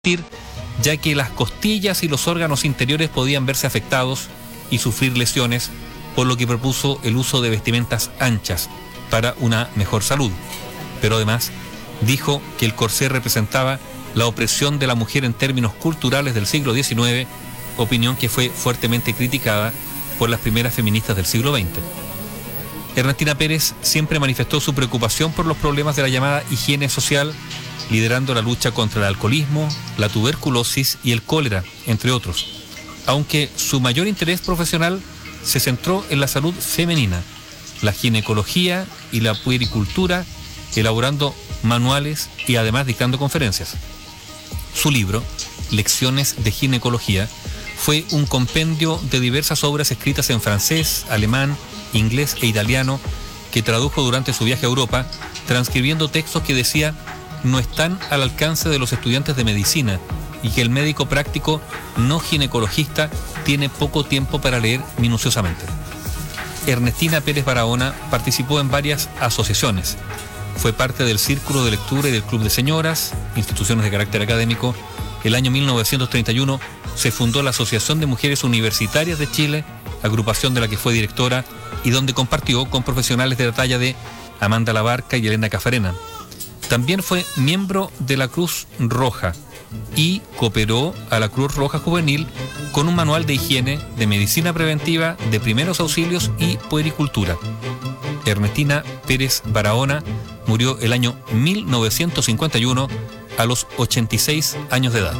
ya que las costillas y los órganos interiores podían verse afectados y sufrir lesiones, por lo que propuso el uso de vestimentas anchas para una mejor salud. Pero además dijo que el corsé representaba la opresión de la mujer en términos culturales del siglo XIX, opinión que fue fuertemente criticada por las primeras feministas del siglo XX. Ernestina Pérez siempre manifestó su preocupación por los problemas de la llamada higiene social, liderando la lucha contra el alcoholismo, la tuberculosis y el cólera, entre otros, aunque su mayor interés profesional se centró en la salud femenina, la ginecología y la puericultura, elaborando manuales y además dictando conferencias. Su libro, Lecciones de Ginecología, fue un compendio de diversas obras escritas en francés, alemán, inglés e italiano, que tradujo durante su viaje a Europa, transcribiendo textos que decía no están al alcance de los estudiantes de medicina y que el médico práctico no ginecologista tiene poco tiempo para leer minuciosamente. Ernestina Pérez Barahona participó en varias asociaciones. Fue parte del Círculo de Lectura y del Club de Señoras, instituciones de carácter académico. El año 1931 se fundó la Asociación de Mujeres Universitarias de Chile, agrupación de la que fue directora y donde compartió con profesionales de la talla de Amanda Labarca y Elena Cafarena. También fue miembro de la Cruz Roja y cooperó a la Cruz Roja Juvenil con un manual de higiene, de medicina preventiva, de primeros auxilios y puericultura. Ernestina Pérez Barahona murió el año 1951 a los 86 años de edad.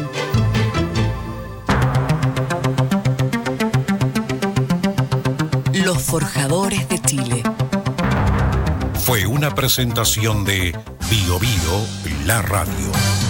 Los Forjadores de Chile. Fue una presentación de Bio Bio, la radio.